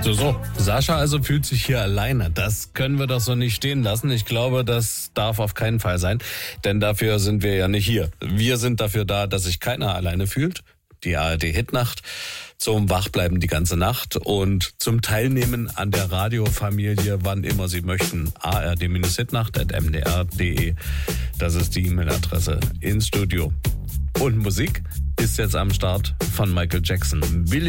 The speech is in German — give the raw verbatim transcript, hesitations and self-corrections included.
So, so. Sascha also fühlt sich hier alleine. Das können wir doch so nicht stehen lassen. Ich glaube, das darf auf keinen Fall sein, denn dafür sind wir ja nicht hier. Wir sind dafür da, dass sich keiner alleine fühlt. Die A R D-Hitnacht zum Wachbleiben die ganze Nacht und zum Teilnehmen an der Radiofamilie, wann immer Sie möchten. A R D-Hitnacht at m d r punkt d e. Das ist die E-Mail-Adresse ins Studio. Und Musik ist jetzt am Start von Michael Jackson. Billy